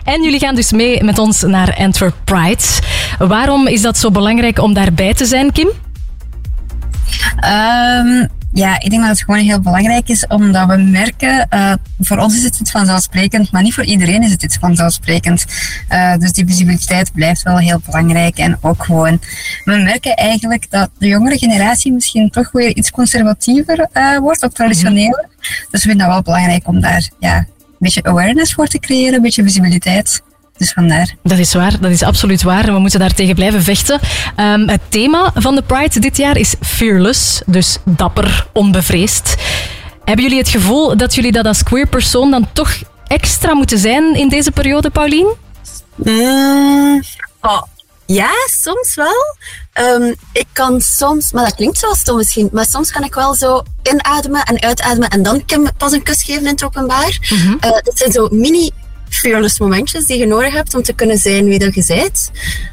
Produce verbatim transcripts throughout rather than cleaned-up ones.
En jullie gaan dus mee met ons naar Antwerp Pride. Waarom is dat zo belangrijk om daarbij te zijn, Kim? Um, ja, ik denk dat het gewoon heel belangrijk is, omdat we merken, uh, voor ons is het iets vanzelfsprekend, maar niet voor iedereen is het iets vanzelfsprekend. Uh, dus die visibiliteit blijft wel heel belangrijk. En ook gewoon, we merken eigenlijk dat de jongere generatie misschien toch weer iets conservatiever uh, wordt, of traditioneler. Dus we vinden dat wel belangrijk om daar ja, een beetje awareness voor te creëren, een beetje visibiliteit. Dus vandaar. Dat is waar, dat is absoluut waar. We moeten daar tegen blijven vechten. Um, het thema van de Pride dit jaar is fearless, dus dapper, onbevreesd. Hebben jullie het gevoel dat jullie dat als queer persoon dan toch extra moeten zijn in deze periode, Paulien? Mm, oh, ja, soms wel. Um, ik kan soms, maar dat klinkt wel stom misschien, maar soms kan ik wel zo inademen en uitademen en dan kan ik pas een kus geven in het openbaar. Mm-hmm. Uh, dat zijn zo mini fearless momentjes die je nodig hebt om te kunnen zijn wie dat je bent.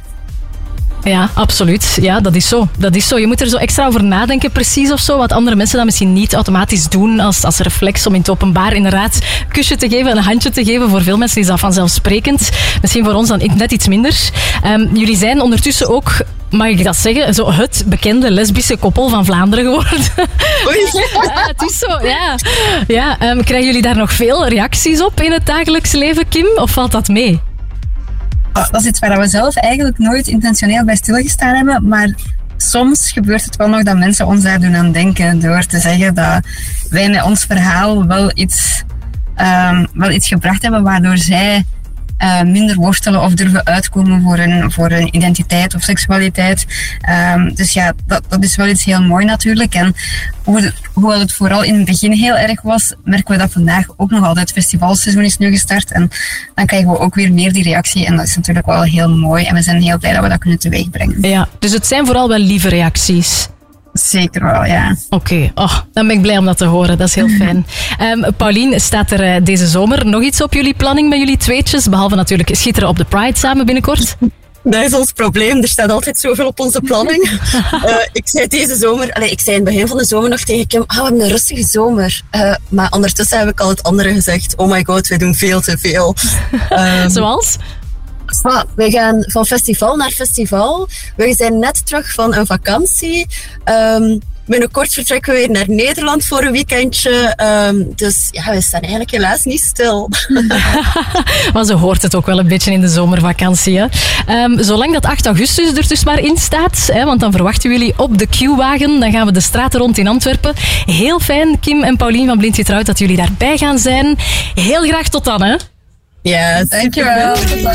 Ja, absoluut. Ja, dat is zo. Dat is zo. Je moet er zo extra over nadenken, precies of zo. Wat andere mensen dan misschien niet automatisch doen als, als reflex om in het openbaar inderdaad een kusje te geven, een handje te geven. Voor veel mensen is dat vanzelfsprekend. Misschien voor ons dan net iets minder. Um, jullie zijn ondertussen ook, mag ik dat zeggen, zo het bekende lesbische koppel van Vlaanderen geworden. Oei. Ja, het is zo, ja. ja um, krijgen jullie daar nog veel reacties op in het dagelijks leven, Kim? Of valt dat mee? Dat is iets waar we zelf eigenlijk nooit intentioneel bij stilgestaan hebben, maar soms gebeurt het wel nog dat mensen ons daar doen aan denken door te zeggen dat wij met ons verhaal wel iets, um, wel iets gebracht hebben waardoor zij uh, minder worstelen of durven uitkomen voor hun, voor hun identiteit of seksualiteit. Um, dus ja, dat, dat is wel iets heel mooi natuurlijk. En hoe, hoewel het vooral in het begin heel erg was, merken we dat vandaag ook nog altijd het festivalseizoen is nu gestart. En dan krijgen we ook weer meer die reactie. En dat is natuurlijk wel heel mooi. En we zijn heel blij dat we dat kunnen teweegbrengen. Ja, dus het zijn vooral wel lieve reacties. Zeker wel, ja. Oké, okay. oh, dan ben ik blij om dat te horen. Dat is heel fijn. Um, Paulien, staat er uh, deze zomer nog iets op jullie planning met jullie tweetjes? Behalve natuurlijk schitteren op de Pride samen binnenkort. Dat is ons probleem. Er staat altijd zoveel op onze planning. uh, ik zei deze zomer... Allez, ik zei in het begin van de zomer nog tegen Kim... Ah, we hebben een rustige zomer. Uh, maar ondertussen heb ik al het andere gezegd. Oh my god, we doen veel te veel. Um, Zoals? Ah, we gaan van festival naar festival. We zijn net terug van een vakantie. Um, binnenkort vertrekken we weer naar Nederland voor een weekendje. Um, dus ja, we staan eigenlijk helaas niet stil. Maar zo hoort het ook wel een beetje in de zomervakantie. Hè? Um, zolang dat acht augustus er dus maar in staat, hè, want dan verwachten jullie op de Q-wagen. Dan gaan we de straten rond in Antwerpen. Heel fijn, Kim en Paulien van Blind Getrouwd, dat jullie daarbij gaan zijn. Heel graag tot dan, hè? Ja, yes, dankjewel.